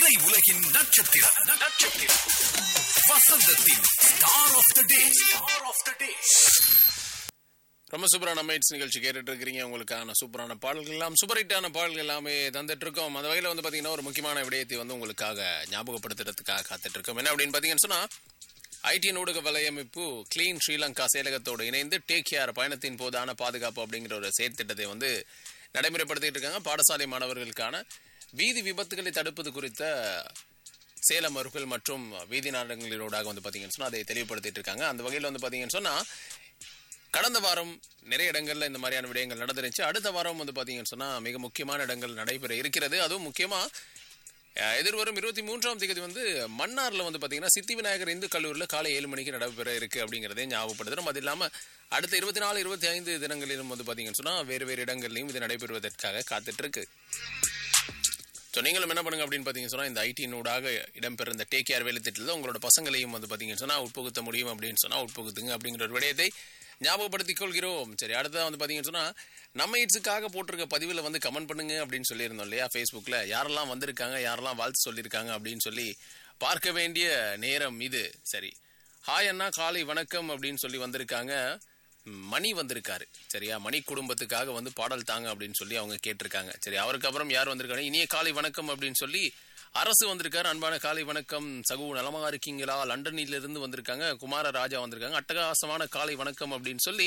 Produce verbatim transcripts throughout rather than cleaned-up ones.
திரை உலகின் நட்சத்திரம் நட்சத்திரம் வசந்தத்தின் star of the day star of the டே. ரொம்ப சூப்பரான மைட்ஸ் நிகழ்ச்சி கேட்டுட்டு இருக்கிறீங்க. உங்களுக்கான சூப்பரான பாடல்கள் எல்லாம் சூப்பர் ஹிட்டான பாடல்கள் எல்லாமே தந்துட்டு இருக்கோம். அந்த வகையில் வந்து பாத்தீங்கன்னா ஒரு முக்கியமான விடயத்தை வந்து உங்களுக்காக ஞாபகப்படுத்துறதுக்காக காத்துட்டு இருக்கோம். என்ன அப்படின்னு பாத்தீங்கன்னு சொன்னா, ஐடி ஊடக வலையமைப்பு கிளீன் ஸ்ரீலங்கா செயலகத்தோடு இணைந்து டேக் கேர் பயணத்தின் போதான பாதுகாப்பு அப்படிங்கிற ஒரு செயற்திட்டத்தை வந்து நடைமுறைப்படுத்திட்டு இருக்காங்க. பாடசாலை மாணவர்களுக்கான வீதி விபத்துகளை தடுப்பது குறித்த சேலம் அருகில் மற்றும் வீதி நாடகங்களோடாக வந்து பாத்தீங்கன்னு சொன்னா அதை தெளிவுபடுத்திட்டு இருக்காங்க. அந்த வகையில் வந்து பாத்தீங்கன்னு சொன்னா, கடந்த வாரம் நிறைய இடங்கள்ல இந்த மாதிரியான விடயங்கள் நடந்துருச்சு. அடுத்த வாரம் வந்து பாத்தீங்கன்னு சொன்னா மிக முக்கியமான இடங்கள் நடைபெற இருக்கிறது. அதுவும் முக்கியமா எதிர்வரும் இருபத்தி மூன்றாம் தேதி வந்து மன்னார்ல வந்து பாத்தீங்கன்னா சித்தி விநாயகர் இந்து கல்லூரியில காலை ஏழு மணிக்கு நடைபெற இருக்கு அப்படிங்கறதே ஞாபகப்படுத்துறோம். அது இல்லாம அடுத்த இருபத்தி நாலு இருபத்தி ஐந்து தினங்களிலும் வந்து பாத்தீங்கன்னு சொன்னா வேறு வேறு இடங்கள்லயும் இது நடைபெறுவதற்காக காத்துட்டு இருக்கு. ஸோ நீங்களும் என்ன பண்ணுங்க அப்படின்னு பார்த்தீங்கன்னு சொன்னால், இந்த ஐடி நூடாக இடம்பெற இந்த டேக் கேர் வேலை திட்டத்தில் உங்களோட பசங்களையும் வந்து பார்த்தீங்கன்னு சொன்னால் உட்புகுத்த முடியும் அப்படின்னு சொன்னால் உட்புகுத்துங்க அப்படிங்கிற ஒரு விடயத்தை ஞாபகப்படுத்திக் கொள்கிறோம். சரி, அடுத்ததான் வந்து பார்த்தீங்கன்னு சொன்னால், நம்ம இட்ஸுக்காக போட்டிருக்க பதிவில் வந்து கமெண்ட் பண்ணுங்க அப்படின்னு சொல்லியிருந்தோம் இல்லையா ஃபேஸ்புக்கில். யாரெல்லாம் வந்திருக்காங்க, யாரெல்லாம் வாழ்த்து சொல்லியிருக்காங்க அப்படின்னு சொல்லி பார்க்க வேண்டிய நேரம் இது. சரி, ஹாய் அண்ணா காலை வணக்கம் அப்படின்னு சொல்லி வந்திருக்காங்க. மணி வந்திருக்காரு. சரியா, மணி குடும்பத்துக்காக வந்து பாடல் தாங்க அப்படின்னு சொல்லி அவங்க கேட்டிருக்காங்க. சரி, அவருக்கு அப்புறம் யார் வந்திருக்காங்க, இனிய காலை வணக்கம் அப்படின்னு சொல்லி அரசு வந்திருக்காரு. அன்பான காலை வணக்கம் சகு, நலமா இருக்கீங்களா, லண்டனில இருந்து வந்திருக்காங்க. குமார ராஜா வந்திருக்காங்க. அட்டகாசமான காலை வணக்கம் அப்படின்னு சொல்லி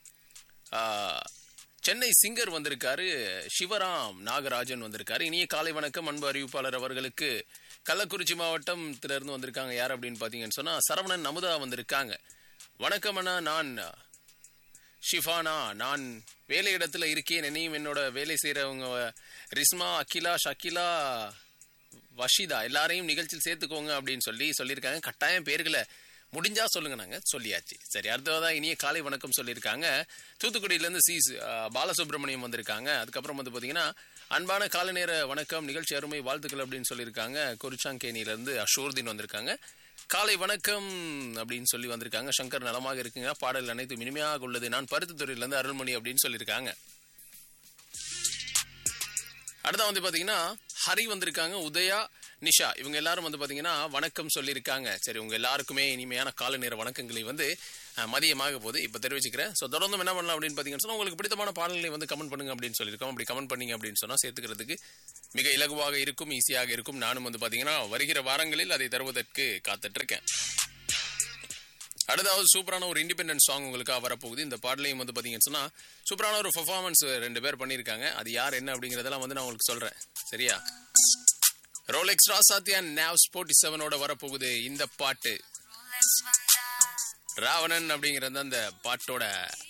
சென்னை சிங்கர் வந்திருக்காரு. சிவராம் நாகராஜன் வந்திருக்காரு. இனிய காலை வணக்கம் அன்பு அறிவிப்பாளர் அவர்களுக்கு. கள்ளக்குறிச்சி மாவட்டத்தில இருந்து வந்திருக்காங்க. யார் அப்படின்னு பாத்தீங்கன்னு சொன்னா சரவணன் அமுதா வந்திருக்காங்க. வணக்கம் அண்ணா, நான் ஷிஃபானா, நான் வேலை இடத்துல இருக்கேன். என்னையும் என்னோட வேலை செய்யறவங்க ரிஸ்மா, அகிலா, ஷக்கிலா, வஷிதா எல்லாரையும் நிகழ்ச்சியில் சேர்த்துக்கோங்க அப்படின்னு சொல்லி சொல்லியிருக்காங்க. கட்டாயம் பேர்களை முடிஞ்சா சொல்லுங்க, நாங்க சொல்லியாச்சு. சரி, அடுத்ததான் இனிய காலை வணக்கம் சொல்லியிருக்காங்க. தூத்துக்குடியிலேருந்து சி பாலசுப்ரமணியம் வந்திருக்காங்க. அதுக்கப்புறம் வந்து பார்த்தீங்கன்னா அன்பான காலை நேர வணக்கம், நிகழ்ச்சி அருமை வாழ்த்துக்கள் அப்படின்னு சொல்லியிருக்காங்க. குறிச்சாங்கேணியிலேருந்து அஷூர்தீன் வந்திருக்காங்க. காலை வணக்கம் அப்படின்னு சொல்லி வந்திருக்காங்க. சங்கர் நலமாக இருக்குங்க, பாடல் அனைத்து இனிமையாக உள்ளது. நான் பருத்தித்துறையிலேருந்து அருள்மணி அப்படின்னு சொல்லியிருக்காங்க. அடுத்த வந்து பாத்தீங்கன்னா ஹரி வந்திருக்காங்க. உதயா, நிஷா இவங்க எல்லாரும் வந்து பாத்தீங்கன்னா வணக்கம் சொல்லியிருக்காங்க. சரி, உங்க எல்லாருக்குமே இனிமையான காலை நேர வணக்கங்களை வந்து மதியமாக போது இப்ப தெரிவிச்சுக்கிறேன். ஸோ தொடர்ந்து என்ன பண்ணலாம் அப்படின்னு பாத்தீங்கன்னு சொன்னா, உங்களுக்கு பிடித்தமான பாடல்களை வந்து கமெண்ட் பண்ணுங்க அப்படின்னு சொல்லியிருக்கோம். அப்படி கமெண்ட் பண்ணீங்க அப்படின்னு சொன்னா சேர்த்துக்கிறதுக்கு மிக இலகுவாக இருக்கும், ஈஸியாக இருக்கும். நானும் வந்து பாத்தீங்கன்னா வருகிற வாரங்களில் அதை தருவதற்கு காத்துட்டு இருக்கேன். அடுத்தாவது சூப்பரான ஒரு இண்டிபெண்டன்ட் சாங் உங்களுக்காக வரப்போகுது. இந்த பாடலையும் வந்து பாத்தீங்கன்னு சொன்னா சூப்பரான ஒரு பெர்ஃபார்மன்ஸ் ரெண்டு பேர் பண்ணியிருக்காங்க. அது யார் என்ன அப்படிங்கறதெல்லாம் வந்து நான் உங்களுக்கு சொல்றேன். சரியா, ரோலெக்ஸ் ராசாத்தியா நாவ் ஸ்போர்ட்டி செவனோட வரப்போகுது இந்த பாட்டு. ராவணன் அப்படிங்கிறது அந்த பாட்டோட